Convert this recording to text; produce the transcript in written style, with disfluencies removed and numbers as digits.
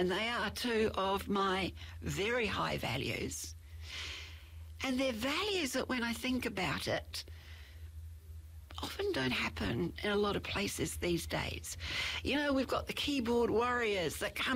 and they are two of my very high values. And they're values that, when I think about it, often don't happen in a lot of places these days. You know, we've got the keyboard warriors that come